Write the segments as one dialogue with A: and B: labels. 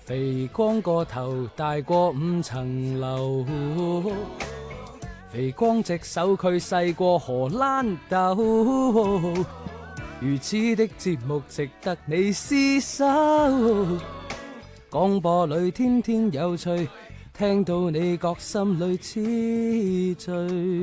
A: 肥光個頭大過5層樓，肥光隻手佢細過荷蘭豆，如此的節目值得你廝守。廣播裏天天有趣，聽到你覺心裏痴醉。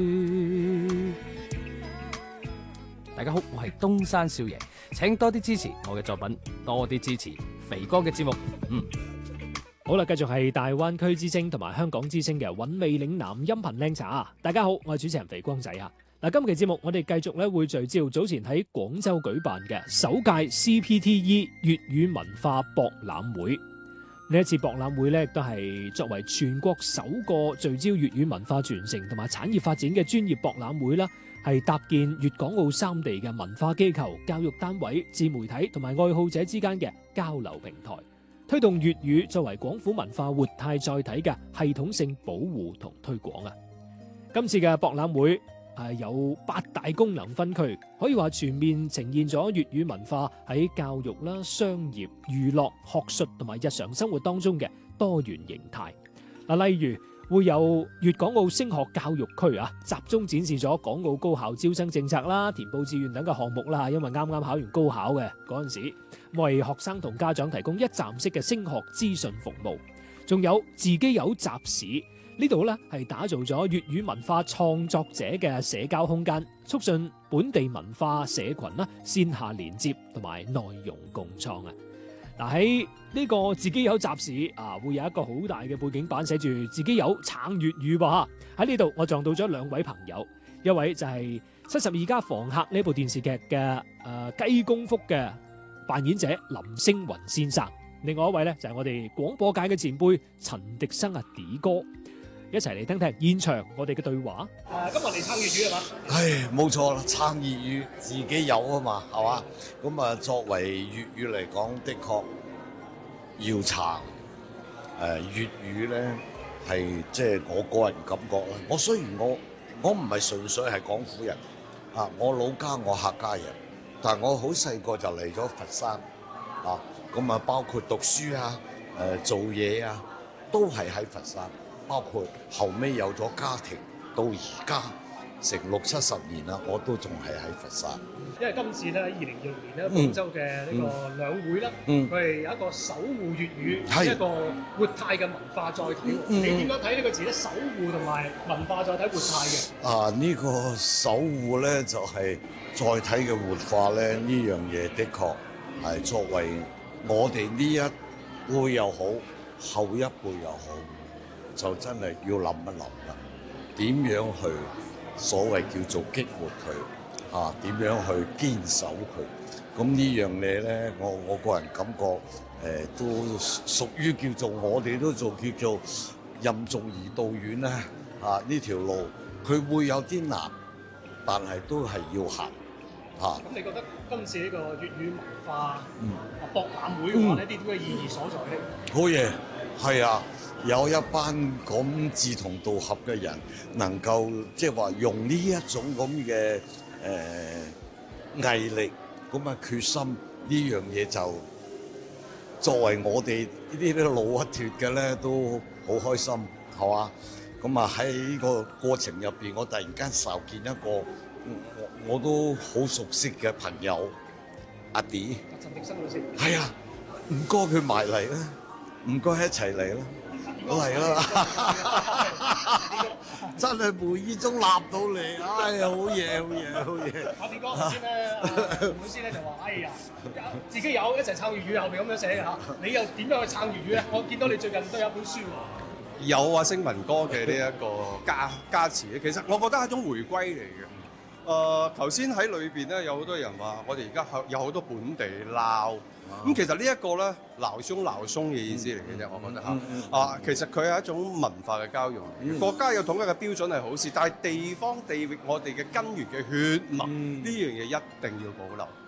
A: 大家好，我係東山少爺，請多啲支持我嘅作品，多啲支持肥哥嘅節目。
B: 好啦，繼續係大灣區之聲同埋香港之聲嘅韻味嶺南音頻靚茶。大家好，我係主持人肥光仔啊。嗱，今期節目我哋繼續咧會聚焦早前喺廣州舉辦嘅首屆 CPTE 粵語文化博覽會。呢一次博覽會咧，亦都係作為全國首個聚焦粵語文化傳承同埋產業發展嘅專業博覽會啦，係搭建粵港澳三地嘅文化機構、教育單位、自媒體同埋愛好者之間嘅交流平台，推動粵語作為廣府文化活態載體嘅系統性保護同推廣啊！今次嘅博覽會有8大功能分區，可以話全面呈現咗粵語文化喺教育啦、商業、娛樂、學術同埋日常生活當中嘅多元形態。嗱，例如會有粵港澳升學教育區啊，集中展示咗港澳高校招生政策啦、填報志願等嘅項目啦。因為啱啱考完高考嘅嗰陣時，為學生同家長提供一站式嘅升學資訊服務。仲有自己有集市。呢度咧係打造咗粵語文化創作者嘅社交空間，促進本地文化社群啦線下連接同埋內容共創啊！嗱，喺呢個自己有集市啊，會有一個好大嘅背景板寫住自己有撐粵語噃。喺呢度我撞到咗2位朋友，一位就係72家房客呢部電視劇嘅雞公福嘅扮演者林星雲先生，另外一位咧就係我哋廣播界嘅前輩陳迪生啊，D哥。一齊嚟聽聽現場我哋嘅對話。今日嚟撐粵語係嘛？
C: 冇錯啦，撐粵語自己有啊嘛，係嘛？咁啊，作為粵語嚟講，的確要撐。粵語咧係即係我個人感覺啦。我雖然我唔係純粹係廣府人啊，我老家我客家人，但係我好細個就嚟咗佛山啊。咁啊，包括讀書啊、做嘢啊，都係喺佛山。包括後尾有咗家庭，到而家成60-70年啦，我都仲係喺佛山。
B: 因為今次咧喺2026年咧廣州嘅呢個兩會咧，佢係有一個守護粵語，一個活態嘅文化載體。你點樣睇呢個字咧？守護同埋文化載體活態嘅。
C: 呢個守護咧就係載體嘅活化咧，呢樣嘢的確係作為我哋呢一輩又好，後一輩又好。就真係要諗一諗啦，點樣去所謂叫做激活佢點樣去堅守佢？咁呢樣嘢咧，我個人感覺都屬於叫做我哋都做叫做任重而道遠啦。呢條路佢會有啲難，但係都係要行。
B: 咁你覺得今次呢個粵語文化博覽會嘅話呢啲點嘅意義所在咧？
C: 好嘢，係啊！有一班咁志同道合嘅人，能夠即係話用呢一種咁嘅毅力，咁啊決心呢樣嘢就作為我哋呢啲老一脱嘅咧，都好開心，係嘛？咁啊喺呢個過程入邊，我突然間受見一個我都好熟悉嘅朋友阿 D，
B: 陳迪生老師。
C: 係啊，唔該佢埋嚟啦，唔該一齊嚟啦。嚟啦！真係無意中立到嚟，哎呀，好嘢，好嘢，好嘢！
B: 阿D哥頭先咧，老師咧就話：哎呀，自己有一齊撐粵語，後面咁樣寫嘅嚇。你又點樣去撐粵語咧？我見到你最近都有一本書喎。
D: 有啊，星文哥嘅呢一個加持咧，其實我覺得係一種回歸嚟嘅。頭先喺裏邊咧，有好多人話，我哋而家有好多本地鬧。咁其實呢一個咧，鬧鬆嘅意思嚟嘅啫，我覺得嚇。其實佢係一種文化嘅交融。國家有統一嘅標準係好事，但係地方地域我哋嘅根源嘅血脈呢樣嘢一定要保留。